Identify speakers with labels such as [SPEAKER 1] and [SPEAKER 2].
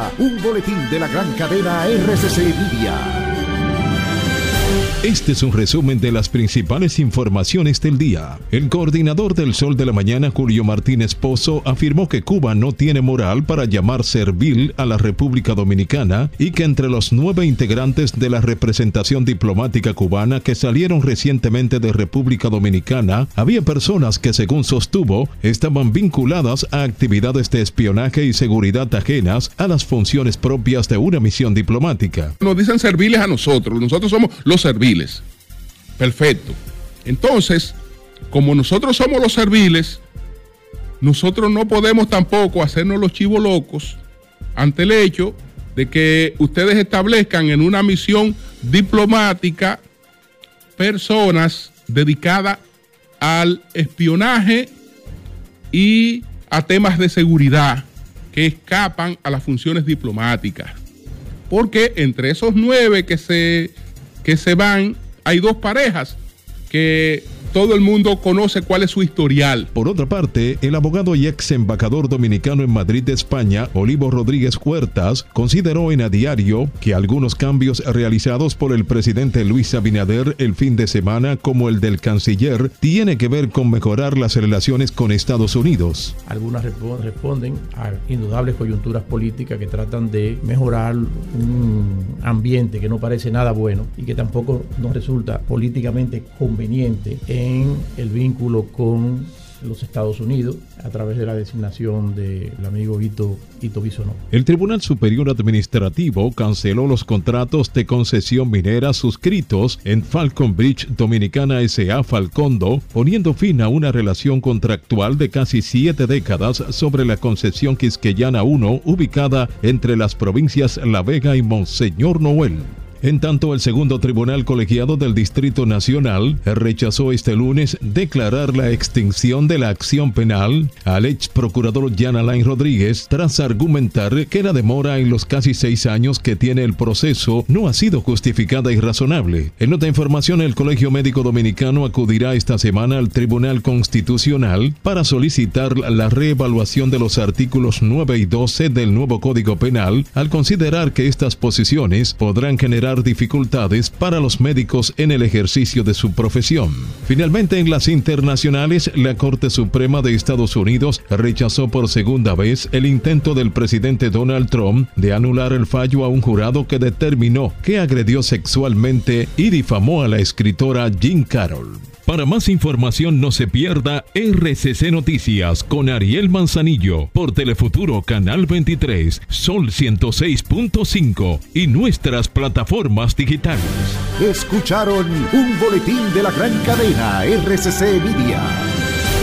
[SPEAKER 1] presenta un boletín de la gran cadena RCC Media.
[SPEAKER 2] Este es un resumen de las principales informaciones del día. El coordinador del Sol de la Mañana, Julio Martínez Pozo, afirmó que Cuba no tiene moral para llamar servil a la República Dominicana y que entre los 9 integrantes de la representación diplomática cubana que salieron recientemente de República Dominicana, había personas que, según sostuvo, estaban vinculadas a actividades de espionaje y seguridad ajenas a las funciones propias de una misión diplomática.
[SPEAKER 3] Nos dicen serviles a nosotros somos los serviles. Perfecto. Entonces, como nosotros somos los serviles, nosotros no podemos tampoco hacernos los chivos locos ante el hecho de que ustedes establezcan en una misión diplomática personas dedicadas al espionaje y a temas de seguridad que escapan a las funciones diplomáticas. Porque entre esos 9 que se van, hay 2 parejas que todo el mundo conoce cuál es su historial.
[SPEAKER 2] Por otra parte, el abogado y ex embajador dominicano en Madrid, España, Olivo Rodríguez Huertas, consideró en A Diario que algunos cambios realizados por el presidente Luis Abinader el fin de semana, como el del canciller, tiene que ver con mejorar las relaciones con Estados Unidos.
[SPEAKER 4] Algunas responden a indudables coyunturas políticas que tratan de mejorar un ambiente que no parece nada bueno y que tampoco nos resulta políticamente conveniente en el vínculo con los Estados Unidos a través de la designación del amigo Ito Bisonó.
[SPEAKER 2] El Tribunal Superior Administrativo canceló los contratos de concesión minera suscritos en Falcon Bridge Dominicana S.A. Falcondo, poniendo fin a una relación contractual de casi 7 décadas sobre la concesión Quisqueyana 1, ubicada entre las provincias La Vega y Monseñor Noel. En tanto, el segundo tribunal colegiado del Distrito Nacional rechazó este lunes declarar la extinción de la acción penal al ex procurador Jan Alain Rodríguez tras argumentar que la demora en los casi 6 años que tiene el proceso no ha sido justificada y razonable. En otra información, el Colegio Médico Dominicano acudirá esta semana al Tribunal Constitucional para solicitar la reevaluación de los artículos 9 y 12 del nuevo Código Penal, al considerar que estas posiciones podrán generar dificultades para los médicos en el ejercicio de su profesión. Finalmente, en las internacionales, la Corte Suprema de Estados Unidos rechazó por segunda vez el intento del presidente Donald Trump de anular el fallo a un jurado que determinó que agredió sexualmente y difamó a la escritora Jean Carroll. Para más información, no se pierda RCC Noticias con Ariel Manzanillo por Telefuturo Canal 23, Sol 106.5 y nuestras plataformas digitales.
[SPEAKER 1] Escucharon un boletín de la gran cadena RCC Media.